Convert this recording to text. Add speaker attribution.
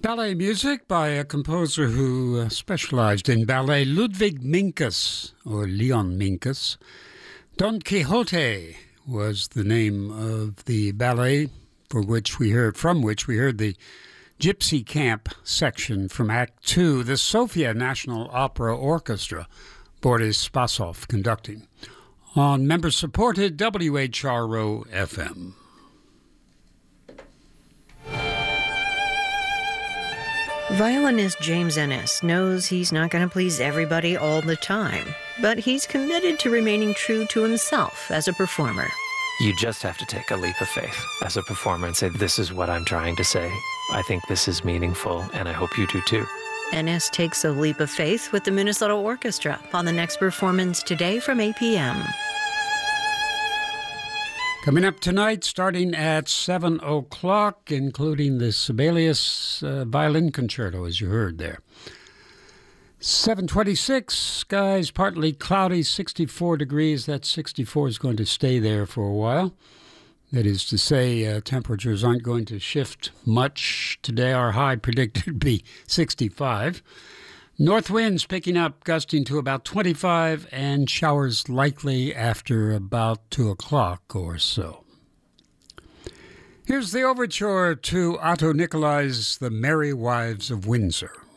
Speaker 1: Ballet music by a composer who specialized in ballet, Ludwig Minkus, or Leon Minkus. Don Quixote was the name of the ballet from which we heard the Gypsy Camp section from Act 2, the Sofia National Opera Orchestra, Boris Spasov conducting, on member-supported WHRO FM.
Speaker 2: Violinist James Ennis knows he's not going to please everybody all the time, but he's committed to remaining true to himself as a performer.
Speaker 3: You just have to take a leap of faith as a performer and say, this is what I'm trying to say. I think this is meaningful, and I hope you do too.
Speaker 2: Ennis takes a leap of faith with the Minnesota Orchestra on the next performance today from 8 p.m.
Speaker 1: Coming up tonight, starting at 7 o'clock, including the Sibelius Violin Concerto, as you heard there. 7:26, skies partly cloudy, 64 degrees. That 64 is going to stay there for a while. That is to say, temperatures aren't going to shift much today. Our high predicted to be 65. North winds picking up, gusting to about 25, and showers likely after about 2 o'clock or so. Here's the overture to Otto Nicolai's The Merry Wives of Windsor.